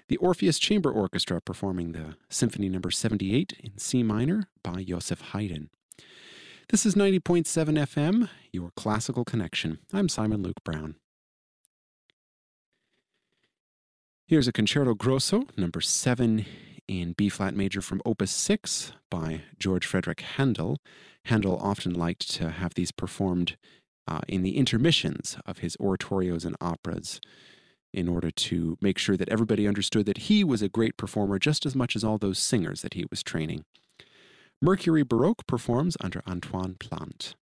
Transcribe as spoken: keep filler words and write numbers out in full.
The Orpheus Chamber Orchestra performing the Symphony Number seventy-eight in C minor by Joseph Haydn. This is ninety point seven F M, your classical connection. I'm Simon Luke Brown. Here's a Concerto Grosso, number seven in B-flat major from Opus six by George Frederick Handel. Handel often liked to have these performed uh, in the intermissions of his oratorios and operas in order to make sure that everybody understood that he was a great performer just as much as all those singers that he was training. Mercury Baroque performs under Antoine Plant.